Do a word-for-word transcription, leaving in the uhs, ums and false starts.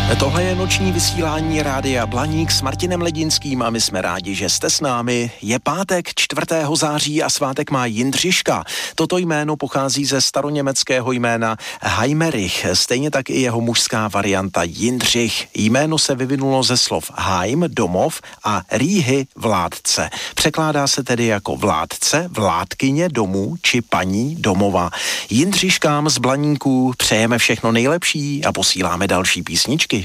Tohle je noční vysílání Rádia Blaník s Martinem Ledinským a my jsme rádi, že jste s námi. Je pátek čtvrtého září a svátek má Jindřiška. Toto jméno pochází ze staroněmeckého jména Heimerich, stejně tak i jeho mužská varianta Jindřich. Jméno se vyvinulo ze slov Heim, domov, a Rýhy, vládce. Překládá se tedy jako vládce, vládkyně domů či paní domova. Jindřiškám z Blaníků přejeme všechno nejlepší a posíláme další písničky.